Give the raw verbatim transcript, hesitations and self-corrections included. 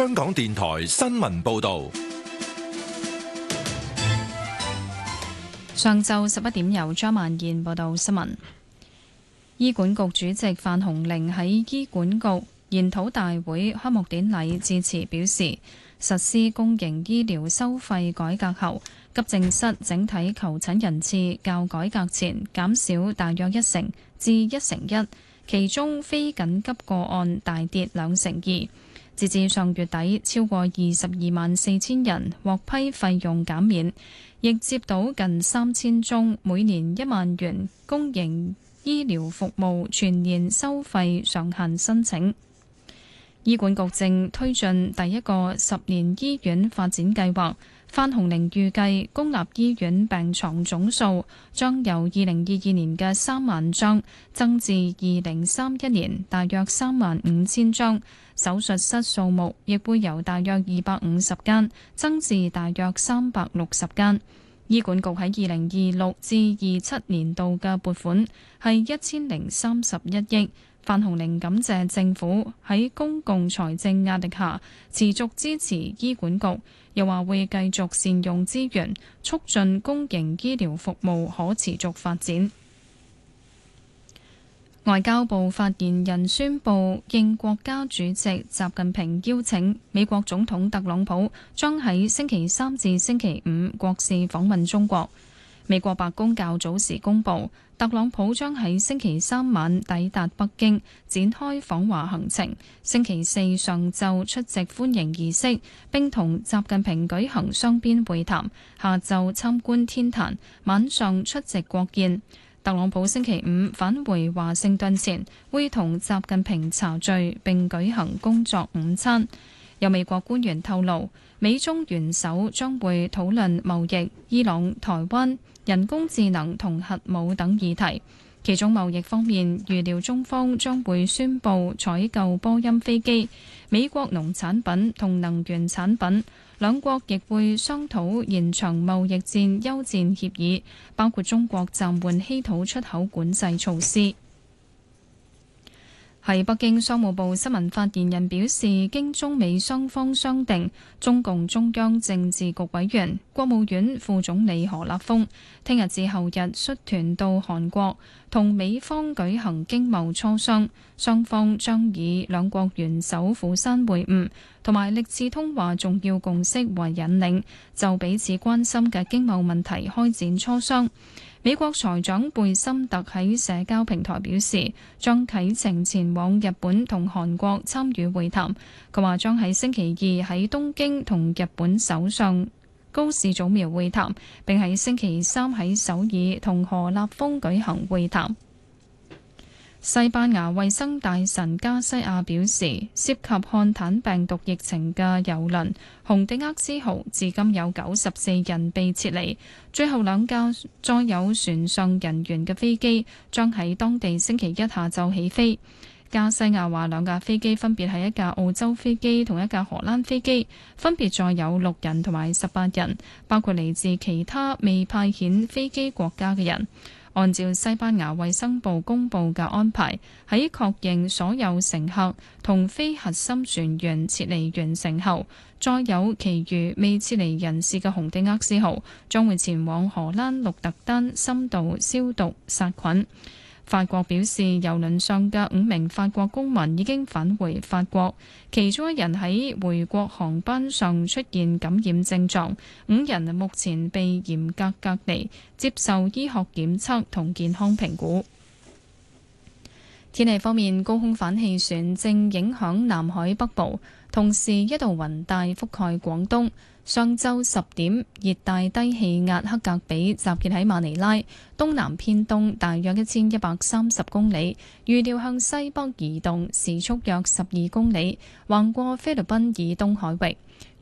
香港電台新聞報道。 上晝十一點，由張曼燕報道新聞。醫管局主席范鴻齡喺醫管局研討大會開幕典禮致辭表示，實施公營醫療收費改革後，急症室整體求診人次較改革前減少大約一成至一成一，其中非緊急個案大跌兩成二。截至上月底，超過二十二萬四千人獲批費用減免，亦接到近三千宗每年一萬元公營醫療服務全年收費上限申請。醫管局正推進第一個十年醫院發展計劃。范鴻齡預計公立醫院病床總數將由二零二二年嘅三萬張增至二零三一年大約三萬五千張，手術室數目亦會由大約二百五十間增至大約三百六十間。醫管局喺二零二六至二七年度嘅撥款係一千零三十一億。范鴻齡感謝政府喺公共財政壓力下持續支持醫管局，又話會繼續善用資源，促進公營醫療服務可持續發展。外交部發言人宣布，應國家主席習近平邀請，美國總統特朗普將喺星期三至星期五國事訪問中國。美國白宮較早時公布，特朗普將喺星期三晚抵達北京，展開訪華行程。星期四上晝出席歡迎儀式，並同習近平舉行雙邊會談。下晝參觀天壇，晚上出席國宴。特朗普星期五返回華盛頓前，會同習近平茶聚並舉行工作午餐。有美國官員透露，美中元首將會討論貿易、伊朗、台灣、人工智能同核武等議題。其中貿易方面，預料中方將會宣布採購波音飛機、美國農產品同能源產品。兩國亦會商討延長貿易戰休戰協議，包括中國暫緩稀土出口管制措施。喺北京，商務部新聞發言人表示，經中美雙方商定，中共中央政治局委員、國務院副總理何立峰聽日至後日率團到韓國，同美方舉行經貿磋商。雙方將以兩國元首釜山會晤同埋歷次通話重要共識為引領，就彼此關心嘅經貿問題開展磋商。美國財長貝森特喺社交平台表示，將啟程前往日本同韓國參與會談。佢話將喺星期二喺東京同日本首相高市早苗會談，並喺星期三喺首爾同何立峰舉行會談。西班牙衛生大臣加西亞表示，涉及漢坦病毒疫情嘅郵輪紅迪厄斯號至今有九十四人被撤離，最後兩架載有船上人員嘅飛機將喺當地星期一下晝起飛。加西亞話兩架飛機分別係一架澳洲飛機同一架荷蘭飛機，分別載有六人同埋十八人，包括嚟自其他未派遣飛機國家嘅人。按照西班牙衛生部公布嘅安排，喺確認所有乘客同非核心船員撤離完成後，再有其餘未撤離人士嘅紅迪厄斯號將會前往荷蘭鹿特丹深度消毒殺菌。法國表示，郵輪上嘅五名法國公民已經返回法國，其中一人喺回國航班上出現感染症狀，五人目前被嚴格隔離，接受醫學檢測同健康評估。天氣方面，高空反氣旋正影響南海北部，同時一道雲帶覆蓋廣東。上晝十點，熱帶低氣壓克格比集結喺馬尼拉東南偏東大約一千一百三十公里，預料向西北移動，時速約十二公里，橫過菲律賓以東海域。